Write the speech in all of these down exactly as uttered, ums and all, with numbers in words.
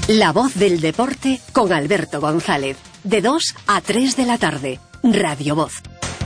La voz del deporte con Alberto González. De dos a tres de la tarde. Radio Voz.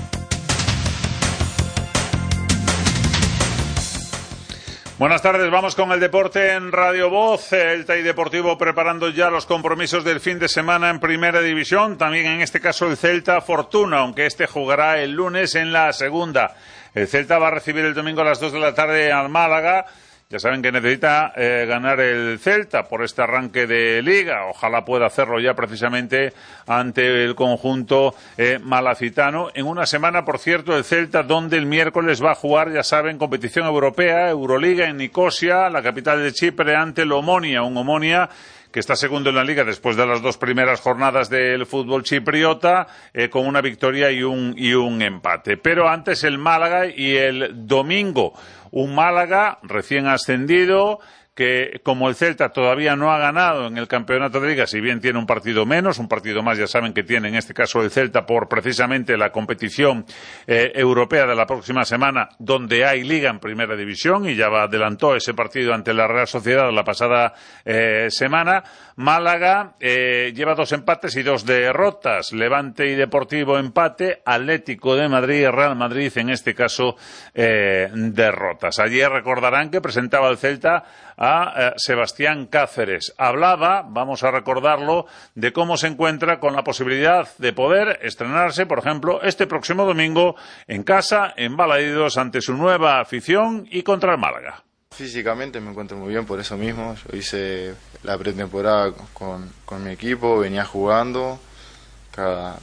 Buenas tardes, vamos con el deporte en Radio Voz. El T A I Deportivo preparando ya los compromisos del fin de semana en Primera División. También en este caso el Celta Fortuna, aunque este jugará el lunes en la segunda. El Celta va a recibir el domingo a las dos de la tarde al Málaga. Ya saben que necesita eh, ganar el Celta por este arranque de Liga. Ojalá pueda hacerlo ya precisamente ante el conjunto eh, malacitano. En una semana, por cierto, el Celta, donde el miércoles va a jugar, ya saben, competición europea, Euroliga en Nicosia, la capital de Chipre, ante el Omonia. Un Omonia que está segundo en la Liga después de las dos primeras jornadas del fútbol chipriota, eh, con una victoria y un, y un empate. Pero antes el Málaga y el domingo. Un Málaga recién ascendido que, como el Celta todavía no ha ganado en el campeonato de Liga, si bien tiene un partido menos, un partido más, ya saben que tiene en este caso el Celta por precisamente la competición eh, europea de la próxima semana, donde hay Liga en Primera División, y ya adelantó ese partido ante la Real Sociedad la pasada eh, semana. Málaga eh, lleva dos empates y dos derrotas. Levante y Deportivo empate, Atlético de Madrid y Real Madrid en este caso eh, derrotas. Ayer recordarán que presentaba el Celta a eh, Sebastián Cáceres. Hablaba, vamos a recordarlo, de cómo se encuentra con la posibilidad de poder estrenarse, por ejemplo, este próximo domingo en casa, en Balaídos, ante su nueva afición y contra el Málaga. Físicamente me encuentro muy bien por eso mismo. Yo hice la pretemporada con, con mi equipo, venía jugando cada,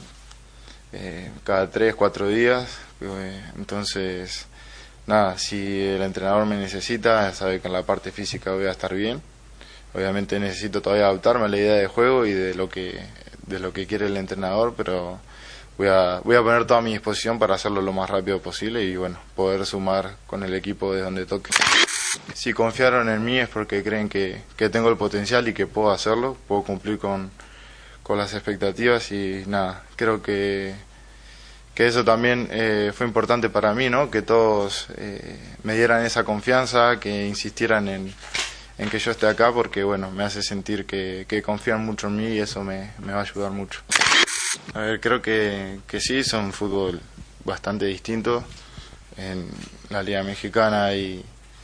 eh, cada tres, cuatro días. Eh, entonces, nada, si el entrenador me necesita, sabe que en la parte física voy a estar bien. Obviamente necesito todavía adaptarme a la idea de juego y de lo que, de lo que quiere el entrenador, pero voy a, voy a poner toda mi disposición para hacerlo lo más rápido posible y bueno, poder sumar con el equipo de donde toque. Si confiaron en mí es porque creen que, que tengo el potencial y que puedo hacerlo, puedo cumplir con, con las expectativas y nada, creo que, que eso también eh, fue importante para mí, ¿no? Que todos eh, me dieran esa confianza, que insistieran en, en que yo esté acá porque bueno, me hace sentir que, que confían mucho en mí y eso me, me va a ayudar mucho. A ver, creo que, que sí, son fútbol bastante distinto. En la Liga Mexicana hay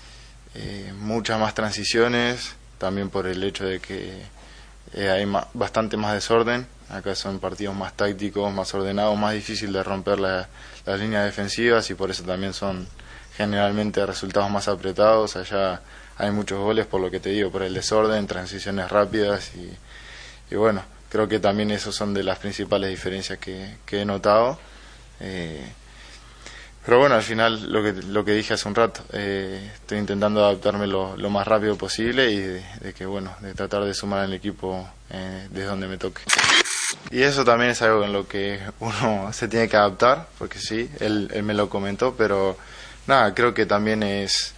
Eh, muchas más transiciones, también por el hecho de que eh, hay ma- bastante más desorden. Acá son partidos más tácticos, más ordenados, más difícil de romper la, las líneas defensivas y por eso también son generalmente resultados más apretados. Allá hay muchos goles, por lo que te digo, por el desorden, transiciones rápidas y, y bueno, creo que también esos son de las principales diferencias que, que he notado. Eh, Pero bueno, al final lo que lo que dije hace un rato, eh, estoy intentando adaptarme lo, lo más rápido posible y de, de que bueno, de tratar de sumar al equipo eh, desde donde me toque. Y eso también es algo en lo que uno se tiene que adaptar, porque sí, él, él me lo comentó, pero nada, creo que también es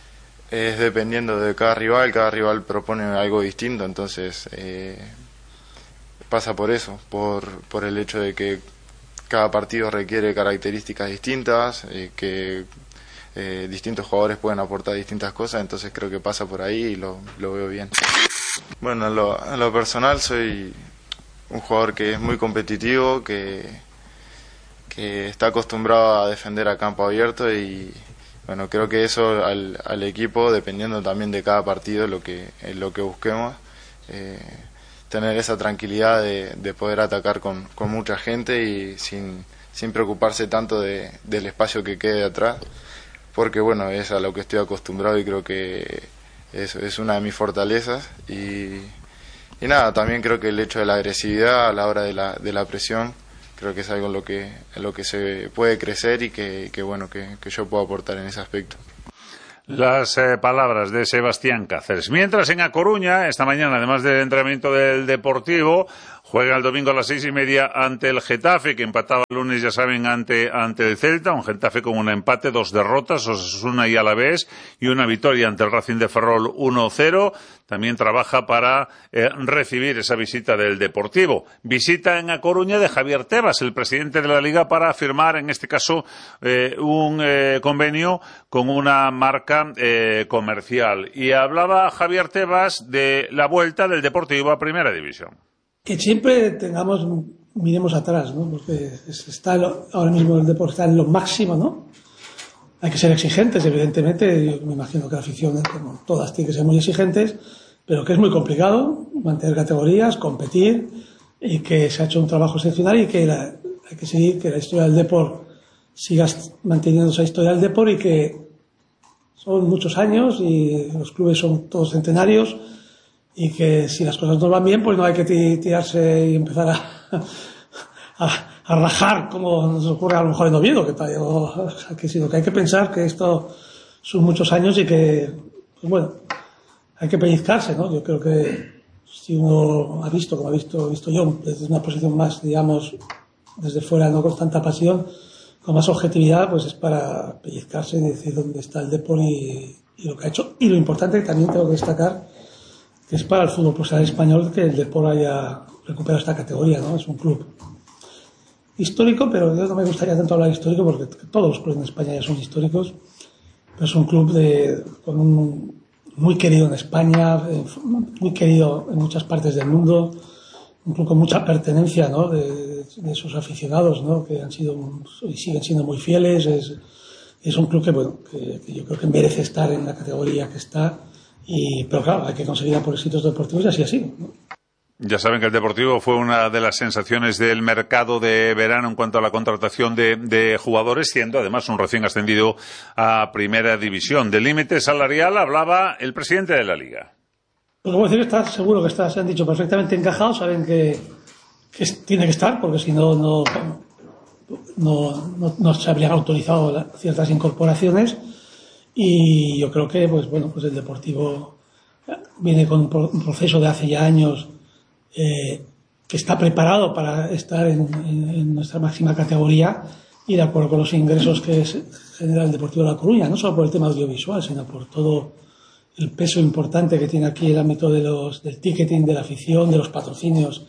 es dependiendo de cada rival, cada rival propone algo distinto, entonces eh, pasa por eso, por por el hecho de que cada partido requiere características distintas, eh, que eh, distintos jugadores pueden aportar distintas cosas, entonces creo que pasa por ahí y lo, lo veo bien. Bueno, en lo, en lo personal soy un jugador que es muy competitivo, que, que está acostumbrado a defender a campo abierto y bueno, creo que eso al, al equipo, dependiendo también de cada partido, es lo que, es lo que busquemos. Eh, tener esa tranquilidad de, de poder atacar con, con mucha gente y sin, sin preocuparse tanto de, del espacio que quede atrás, porque bueno, es a lo que estoy acostumbrado y creo que es, es una de mis fortalezas y, y nada, también creo que el hecho de la agresividad a la hora de la, de la presión, creo que es algo en lo que, en lo que se puede crecer y que, que bueno, que, que yo puedo aportar en ese aspecto. Las eh, palabras de Sebastián Cáceres. Mientras en A Coruña, esta mañana, además del entrenamiento del Deportivo, juega el domingo a las seis y media ante el Getafe, que empataba el lunes, ya saben, ante, ante el Celta. Un Getafe con un empate, dos derrotas, Osasuna y Alavés, y una victoria ante el Racing de Ferrol uno cero. También trabaja para eh, recibir esa visita del Deportivo. Visita en A Coruña de Javier Tebas, el presidente de la Liga, para firmar, en este caso, eh, un eh, convenio con una marca banca eh, comercial. Y hablaba Javier Tebas de la vuelta del Deportivo a Primera División. Que siempre tengamos, miremos atrás, ¿no? Porque está ahora mismo el deporte está en lo máximo, ¿no? Hay que ser exigentes, evidentemente. Yo me imagino que la afición, como todas, tiene que ser muy exigentes, pero que es muy complicado mantener categorías, competir, y que se ha hecho un trabajo excepcional y que la, hay que seguir, que la historia del deporte siga manteniendo esa historia del deporte, y que son muchos años y los clubes son todos centenarios, y que si las cosas no van bien, pues no hay que tirarse y empezar a, a, a rajar como nos ocurre a lo mejor en Oviedo, que, o sea, que sino que hay que pensar que esto son muchos años y que, pues bueno, hay que pellizcarse, ¿no? Yo creo que si uno ha visto, como ha visto, visto yo, desde una posición más, digamos, desde fuera, no con tanta pasión, con más objetividad, pues es para pellizcarse y decir dónde está el deporte y, y lo que ha hecho. Y lo importante que también tengo que destacar, que es para el fútbol profesional español, que el deporte haya recuperado esta categoría, ¿no? Es un club histórico, pero yo no me gustaría tanto hablar de histórico, porque todos los clubes en España ya son históricos, pero es un club de, con un, muy querido en España, muy querido en muchas partes del mundo, un club con mucha pertenencia, ¿no? de, de sus aficionados, ¿no? Que han sido y siguen siendo muy fieles. Es, es un club que, bueno, que, que yo creo que merece estar en la categoría que está. Y, pero claro, hay que conseguir por éxitos deportivos y así así, ¿no? Ya saben que el Deportivo fue una de las sensaciones del mercado de verano en cuanto a la contratación de, de jugadores, siendo además un recién ascendido a Primera División. Del límite salarial hablaba el presidente de la Liga. Pues como decir, está seguro que está, se han dicho perfectamente encajados, saben que, que tiene que estar, porque si no, no, no, no, no se habrían autorizado la, ciertas incorporaciones. Y yo creo que, pues bueno, pues el Deportivo viene con un proceso de hace ya años eh, que está preparado para estar en, en, en nuestra máxima categoría, y de acuerdo con los ingresos que es, genera el Deportivo de La Coruña, no solo por el tema audiovisual, sino por todo el peso importante que tiene aquí el ámbito de los, del ticketing, de la afición, de los patrocinios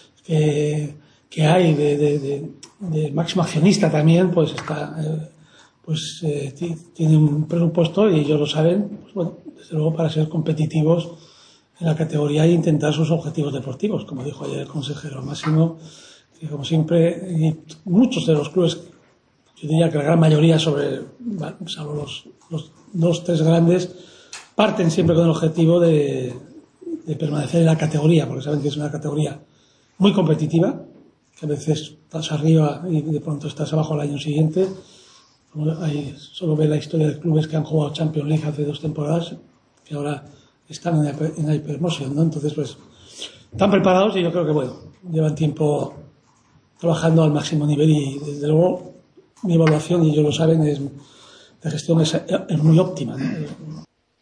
que, que hay, de, de, de, de máximo accionista también, pues está... Eh, pues eh, tiene un presupuesto, y ellos lo saben, pues bueno, desde luego para ser competitivos en la categoría e intentar sus objetivos deportivos, como dijo ayer el consejero Máximo, que como siempre, y muchos de los clubes, yo diría que la gran mayoría, sobre, salvo los, los dos, tres grandes, parten siempre con el objetivo de, de permanecer en la categoría, porque saben que es una categoría muy competitiva, que a veces estás arriba y de pronto estás abajo al año siguiente. Hay, solo ve la historia de clubes que han jugado Champions League hace dos temporadas, que ahora están en, en hypermotion, ¿no? Entonces, pues, están preparados, y yo creo que, bueno, llevan tiempo trabajando al máximo nivel, y desde luego mi evaluación, y ellos lo saben, es, de gestión es, es muy óptima, ¿no?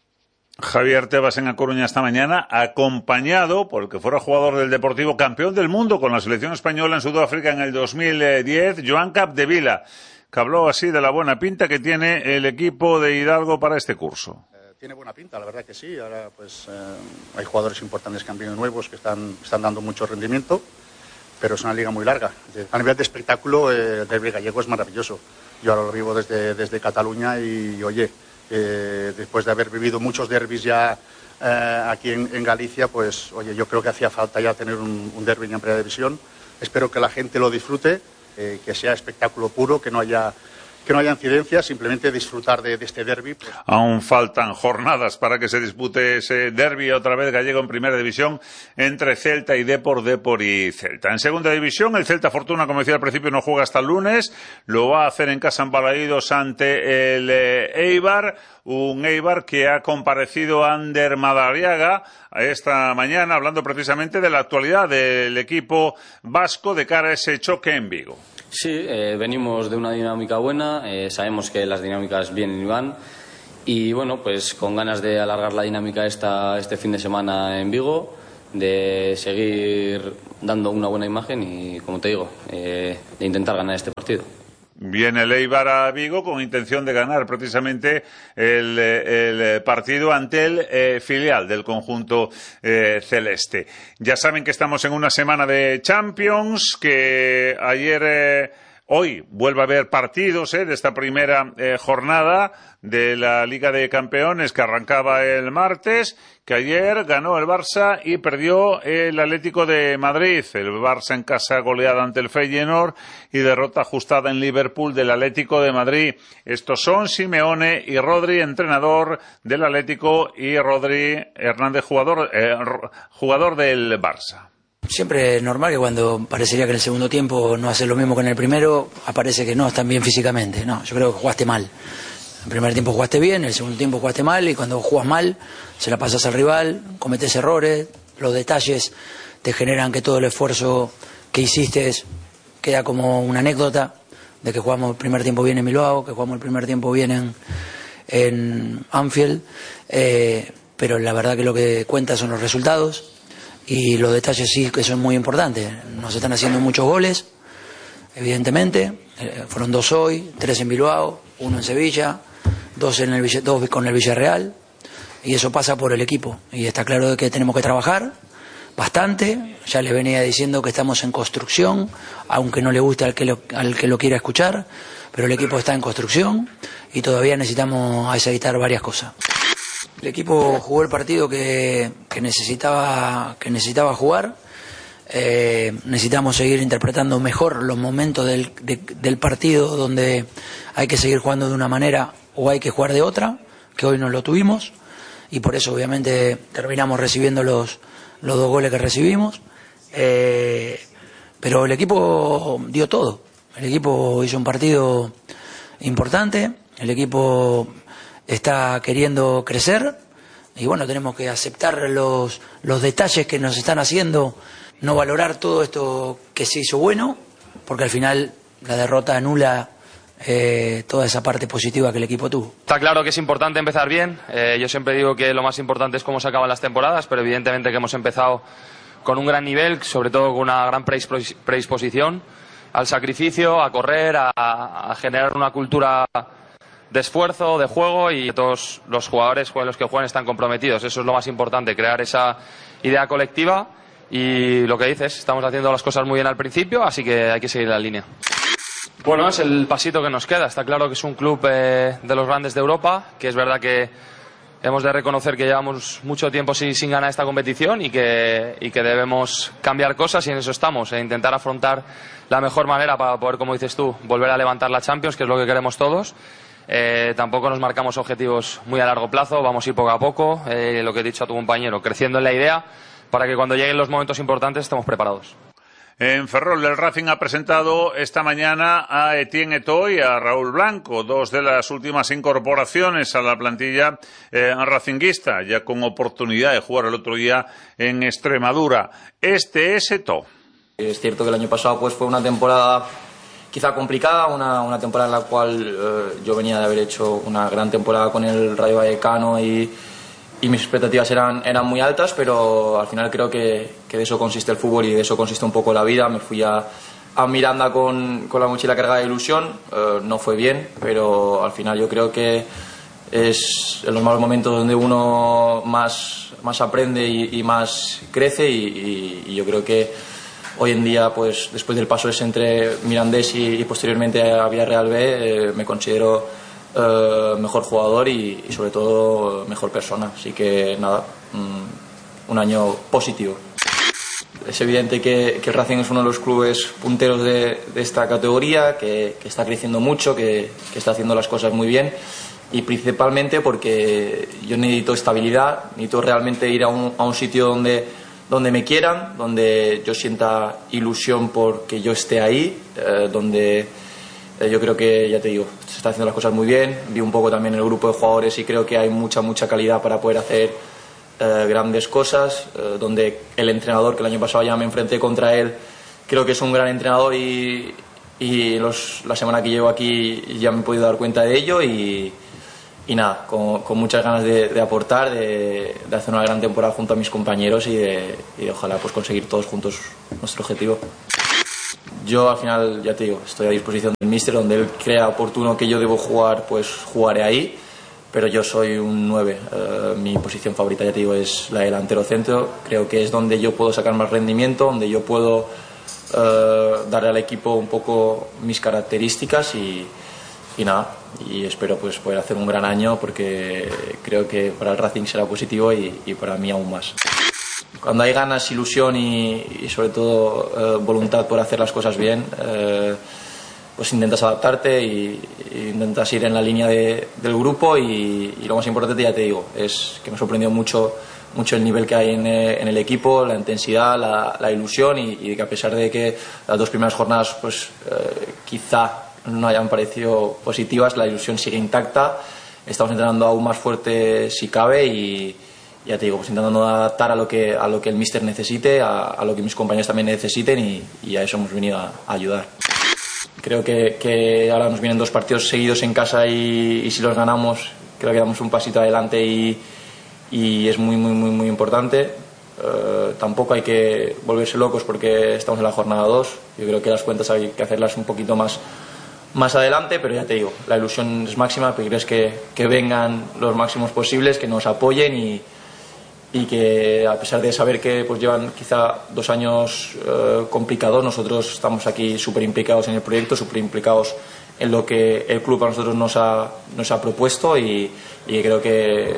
Javier Tebas en A Coruña esta mañana, acompañado por el que fuera jugador del Deportivo, campeón del mundo con la selección española en Sudáfrica en el dos mil diez, Joan Capdevila, que habló así de la buena pinta que tiene el equipo de Hidalgo para este curso. Eh, tiene buena pinta, la verdad que sí. Ahora pues eh, hay jugadores importantes que han venido nuevos, que están, están dando mucho rendimiento, pero es una liga muy larga. A nivel de espectáculo, eh, el derbi gallego es maravilloso. Yo ahora lo vivo desde, desde Cataluña y, oye, eh, después de haber vivido muchos derbis ya eh, aquí en, en Galicia, pues, oye, yo creo que hacía falta ya tener un, un derbi en Primera División. Espero que la gente lo disfrute. Eh, que sea espectáculo puro, que no haya que no haya incidencias, simplemente disfrutar de, de este derbi. Pues. Aún faltan jornadas para que se dispute ese derbi otra vez gallego en Primera División entre Celta y Depor, Depor y Celta. En Segunda División, el Celta Fortuna, como decía al principio, no juega hasta el lunes, lo va a hacer en casa en Balaídos ante el eh, Eibar, un Eibar que ha comparecido a Ander Madariaga esta mañana, hablando precisamente de la actualidad del equipo vasco de cara a ese choque en Vigo. Sí, eh, venimos de una dinámica buena, eh, sabemos que las dinámicas vienen y van, y bueno, pues con ganas de alargar la dinámica esta, este fin de semana en Vigo, de seguir dando una buena imagen y, como te digo, eh, de intentar ganar este partido. Viene el Eibar a Vigo con intención de ganar precisamente el, el partido ante el eh, filial del conjunto eh, celeste. Ya saben que estamos en una semana de Champions, que ayer eh, Hoy vuelve a haber partidos eh, de esta primera eh, jornada de la Liga de Campeones que arrancaba el martes, que ayer ganó el Barça y perdió el Atlético de Madrid. El Barça en casa goleada ante el Feyenoord y derrota ajustada en Liverpool del Atlético de Madrid. Estos son Simeone y Rodri, entrenador del Atlético, y Rodri Hernández, jugador, eh, jugador del Barça. Siempre es normal que cuando parecería que en el segundo tiempo no haces lo mismo que en el primero, aparece que no están bien físicamente. No, yo creo que jugaste mal. En el primer tiempo jugaste bien, en el segundo tiempo jugaste mal, y cuando jugas mal, se la pasas al rival, cometes errores, los detalles te generan que todo el esfuerzo que hiciste queda como una anécdota de que jugamos el primer tiempo bien en Bilbao, que jugamos el primer tiempo bien en, en Anfield, eh, pero la verdad que lo que cuenta son los resultados. Y los detalles sí que son muy importantes. Nos están haciendo muchos goles, evidentemente. Eh, fueron dos hoy, tres en Bilbao, uno en Sevilla, dos, en el, dos con el Villarreal. Y eso pasa por el equipo. Y está claro que tenemos que trabajar bastante. Ya les venía diciendo que estamos en construcción, aunque no le guste al que lo, al que lo quiera escuchar. Pero el equipo está en construcción y todavía necesitamos aceitar varias cosas. El equipo jugó el partido que, que necesitaba que necesitaba jugar. Eh, necesitamos seguir interpretando mejor los momentos del, de, del partido donde hay que seguir jugando de una manera o hay que jugar de otra, que hoy no lo tuvimos, y por eso obviamente terminamos recibiendo los, los dos goles que recibimos. Eh, pero el equipo dio todo. El equipo hizo un partido importante. El equipo está queriendo crecer y bueno, tenemos que aceptar los, los detalles que nos están haciendo, no valorar todo esto que se hizo bueno, porque al final la derrota anula eh, toda esa parte positiva que el equipo tuvo. Está claro que es importante empezar bien. Eh, yo siempre digo que lo más importante es cómo se acaban las temporadas, pero evidentemente que hemos empezado con un gran nivel, sobre todo con una gran predisposición al sacrificio, a correr, a, a generar una cultura de esfuerzo, de juego, y todos los jugadores los que juegan están comprometidos. Eso es lo más importante, crear esa idea colectiva, y lo que dices, estamos haciendo las cosas muy bien al principio, así que hay que seguir la línea. Bueno, es el pasito que nos queda. Está claro que es un club eh, de los grandes de Europa, que es verdad que hemos de reconocer que llevamos mucho tiempo sin, sin ganar esta competición y que, y que debemos cambiar cosas, y en eso estamos, e intentar afrontar la mejor manera para poder, como dices tú, volver a levantar la Champions, que es lo que queremos todos. Eh, tampoco nos marcamos objetivos muy a largo plazo, vamos a ir poco a poco, eh, lo que he dicho a tu compañero, creciendo en la idea para que cuando lleguen los momentos importantes estemos preparados. En Ferrol, el Racing ha presentado esta mañana a Etienne Eto'o y a Raúl Blanco, dos de las últimas incorporaciones a la plantilla eh, racinguista, ya con oportunidad de jugar el otro día en Extremadura. Este es Eto'o. Es cierto que el año pasado pues fue una temporada quizá complicada, una, una temporada en la cual eh, yo venía de haber hecho una gran temporada con el Rayo Vallecano y, y mis expectativas eran, eran muy altas, pero al final creo que, que de eso consiste el fútbol y de eso consiste un poco la vida. Me fui a, a Miranda con, con la mochila cargada de ilusión, eh, no fue bien, pero al final yo creo que es en los malos momentos donde uno más, más aprende y, y más crece, y, y, y yo creo que hoy en día, pues después del paso ese entre Mirandés y, y posteriormente a Villarreal B, eh, me considero eh, mejor jugador y, y sobre todo mejor persona. Así que nada, mm, un año positivo. Es evidente que, que el Racing es uno de los clubes punteros de, de esta categoría, que, que está creciendo mucho, que, que está haciendo las cosas muy bien, y principalmente porque yo necesito estabilidad, necesito realmente ir a un, a un sitio donde donde me quieran, donde yo sienta ilusión porque yo esté ahí, eh, donde eh, yo creo que, ya te digo, se están haciendo las cosas muy bien. Vi un poco también el grupo de jugadores y creo que hay mucha, mucha calidad para poder hacer eh, grandes cosas, eh, donde el entrenador, que el año pasado ya me enfrenté contra él, creo que es un gran entrenador, y, y los, la semana que llevo aquí ya me he podido dar cuenta de ello, y Y nada, con, con muchas ganas de, de aportar, de, de hacer una gran temporada junto a mis compañeros y de, y de ojalá pues conseguir todos juntos nuestro objetivo. Yo al final, ya te digo, estoy a disposición del míster, donde él crea oportuno que yo debo jugar, pues jugaré ahí, pero yo soy un nueve. Uh, mi posición favorita, ya te digo, es la delantero centro. Creo que es donde yo puedo sacar más rendimiento, donde yo puedo eh, darle al equipo un poco mis características y, y nada, y espero pues poder hacer un gran año porque creo que para el Racing será positivo y, y para mí aún más. Cuando hay ganas, ilusión y, y sobre todo eh, voluntad por hacer las cosas bien, eh, pues intentas adaptarte y, y intentas ir en la línea de, del grupo y, y lo más importante, ya te digo, es que me sorprendió mucho, mucho el nivel que hay en, en el equipo, la intensidad, la, la ilusión y, y que a pesar de que las dos primeras jornadas pues eh, quizá no hayan parecido positivas, la ilusión sigue intacta, estamos entrenando aún más fuerte si cabe y ya te digo, pues intentando adaptar a lo que, a lo que el míster necesite, a, a lo que mis compañeros también necesiten y, y a eso hemos venido a, a ayudar. Creo que, que ahora nos vienen dos partidos seguidos en casa y, y si los ganamos creo que damos un pasito adelante y, y es muy muy muy muy importante. Uh, tampoco hay que volverse locos porque estamos en la jornada dos. Yo creo que las cuentas hay que hacerlas un poquito más, más adelante, pero ya te digo, la ilusión es máxima, pero crees que, que vengan los máximos posibles, que nos apoyen y y que a pesar de saber que pues llevan quizá dos años eh, complicados, nosotros estamos aquí súper implicados en el proyecto, súper implicados en lo que el club a nosotros nos ha, nos ha propuesto y, y creo que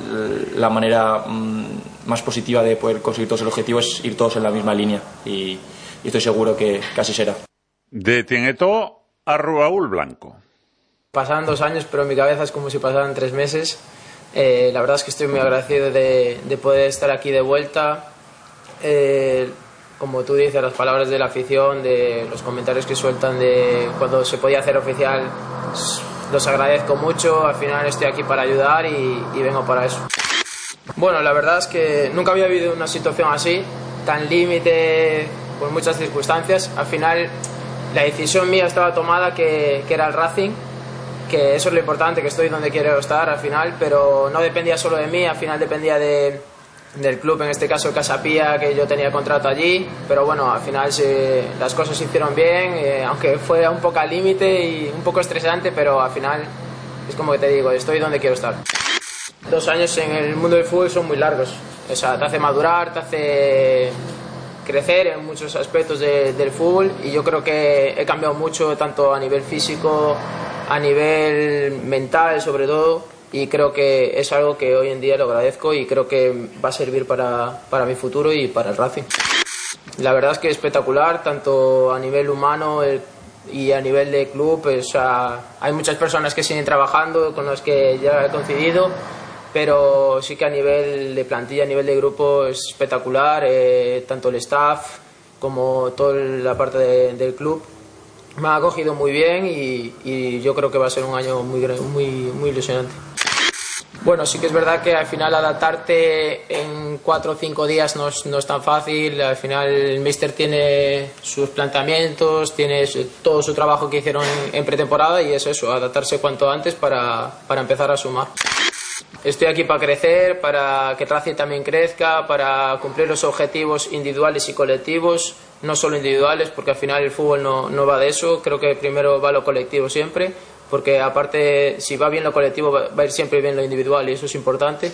la manera mm, más positiva de poder conseguir todos el objetivo es ir todos en la misma línea y, y estoy seguro que, que así será. De Tinetó a Raúl Blanco. Pasaron dos años, pero en mi cabeza es como si pasaran tres meses. Eh, la verdad es que estoy muy agradecido de, de poder estar aquí de vuelta. Eh, como tú dices, las palabras de la afición, de los comentarios que sueltan de cuando se podía hacer oficial, los agradezco mucho. Al final estoy aquí para ayudar y, y vengo para eso. Bueno, la verdad es que nunca había vivido una situación así, tan límite, por muchas circunstancias. Al final la decisión mía estaba tomada, que, que era el Racing, que eso es lo importante, que estoy donde quiero estar al final, pero no dependía solo de mí, al final dependía de, del club, en este caso el Casapía, que yo tenía contrato allí, pero bueno, al final se, las cosas se hicieron bien, eh, aunque fue un poco al límite y un poco estresante, pero al final es como que te digo, estoy donde quiero estar. Dos años en el mundo del fútbol son muy largos, o sea, te hace madurar, te hace crecer en muchos aspectos de, del fútbol y yo creo que he cambiado mucho, tanto a nivel físico, a nivel mental sobre todo, y creo que es algo que hoy en día lo agradezco y creo que va a servir para, para mi futuro y para el Racing. La verdad es que es espectacular, tanto a nivel humano el, y a nivel de club. O sea, hay muchas personas que siguen trabajando, con las que ya he coincidido, pero sí que a nivel de plantilla, a nivel de grupo es espectacular, eh, tanto el staff como toda la parte de, del club. Me ha acogido muy bien y, y yo creo que va a ser un año muy, muy, muy ilusionante. Bueno, sí que es verdad que al final adaptarte en cuatro o cinco días no es, no es tan fácil. Al final el míster tiene sus planteamientos, tiene todo su trabajo que hicieron en, en pretemporada y es eso, adaptarse cuanto antes para, para empezar a sumar. Estoy aquí para crecer, para que Racing también crezca, para cumplir los objetivos individuales y colectivos, no solo individuales, porque al final el fútbol no, no va de eso. Creo que primero va lo colectivo siempre, porque aparte si va bien lo colectivo va a ir siempre bien lo individual y eso es importante.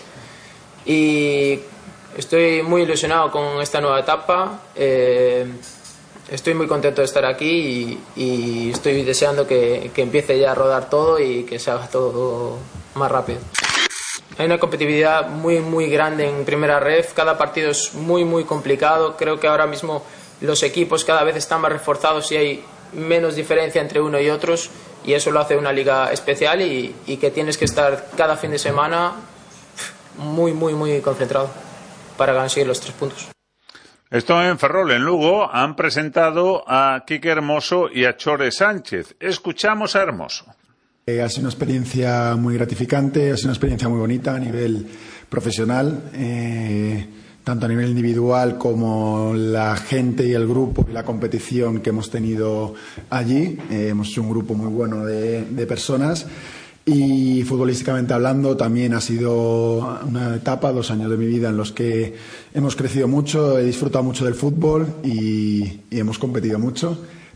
Y estoy muy ilusionado con esta nueva etapa, eh, estoy muy contento de estar aquí y, y estoy deseando que, que empiece ya a rodar todo y que se haga todo más rápido. Hay una competitividad muy muy grande en primera ref, cada partido es muy muy complicado, creo que ahora mismo los equipos cada vez están más reforzados y hay menos diferencia entre uno y otros y eso lo hace una liga especial y, y que tienes que estar cada fin de semana muy muy muy concentrado para conseguir los tres puntos. Esto en Ferrol, en Lugo, han presentado a Quique Hermoso y a Chore Sánchez. Escuchamos a Hermoso. Eh, ha sido una experiencia muy gratificante, ha sido una experiencia muy bonita a nivel profesional, eh, tanto a nivel individual como la gente y el grupo y la competición que hemos tenido allí. Eh, hemos sido un grupo muy bueno de, de personas y futbolísticamente hablando también ha sido una etapa, dos años de mi vida en los que hemos crecido mucho, he disfrutado mucho del fútbol y, y hemos competido mucho.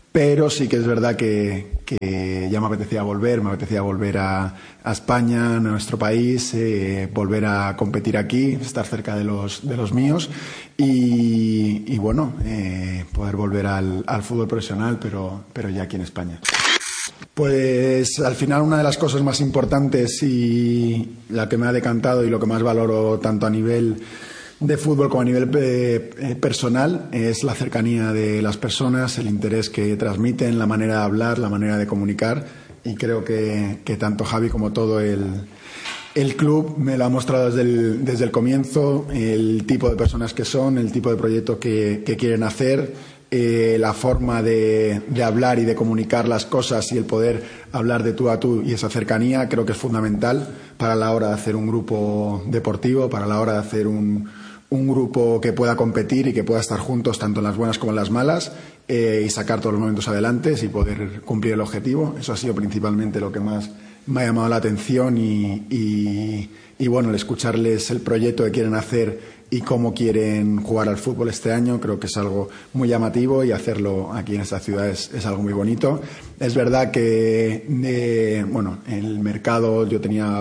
pero sí que es verdad que, que ya me apetecía volver, me apetecía volver a, a España, a nuestro país, eh, volver a competir aquí, estar cerca de los, de los míos y, y bueno, eh, poder volver al, al fútbol profesional, pero, pero ya aquí en España. Pues al final una de las cosas más importantes y la que me ha decantado y lo que más valoro tanto a nivel de fútbol como a nivel eh, personal es la cercanía de las personas, el interés que transmiten, la manera de hablar, la manera de comunicar y creo que, que tanto Javi como todo el, el club me lo ha mostrado desde el, desde el comienzo, el tipo de personas que son, el tipo de proyecto que, que quieren hacer. Eh, la forma de, de hablar y de comunicar las cosas y el poder hablar de tú a tú y esa cercanía creo que es fundamental para la hora de hacer un grupo deportivo, para la hora de hacer un, un grupo que pueda competir y que pueda estar juntos tanto en las buenas como en las malas eh, y sacar todos los momentos adelante y poder cumplir el objetivo. Eso ha sido principalmente lo que más me ha llamado la atención y, y, y bueno, el escucharles el proyecto que quieren hacer y cómo quieren jugar al fútbol este año creo que es algo muy llamativo y hacerlo aquí en esta ciudad es, es algo muy bonito. Es verdad que eh, bueno, en el mercado yo tenía